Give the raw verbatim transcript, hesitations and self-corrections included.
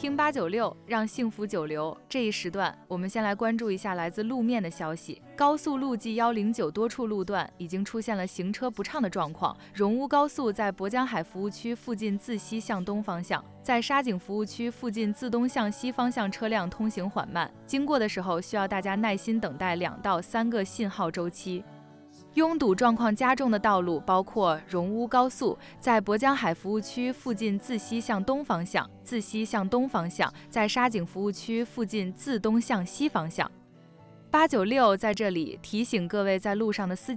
听八九六，让幸福久留。这一时段，我们先来关注一下来自路面的消息。高速路 G 一零九多处路段已经出现了行车不畅的状况。荣乌高速在博江海服务区附近自西向东方向，在沙井服务区附近自东向西方向车辆通行缓慢，经过的时候需要大家耐心等待两到三个信号周期。拥堵状况加重的道路包括荣乌高速在博江海服务区附近自西向东方向，自西向东方向在沙井服务区附近自东向西方向。八九六在这里提醒各位在路上的司机。